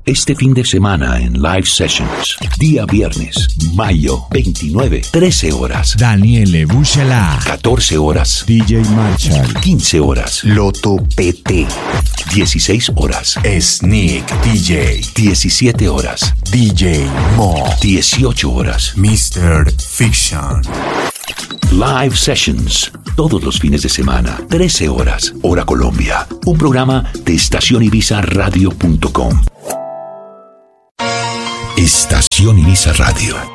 este fin de semana en Live Sessions. Día viernes, mayo 29, 13 horas. Daniele Bucela. 14 horas. DJ Marshall. 15 horas. Loto PT. 16 horas. Sneak DJ. 17 horas. DJ Mo. 18 horas. Mr. Fiction. Live Sessions, todos los fines de semana, 13 horas, hora Colombia. Un programa de estacionibizaradio.com. Estación Ibiza Radio.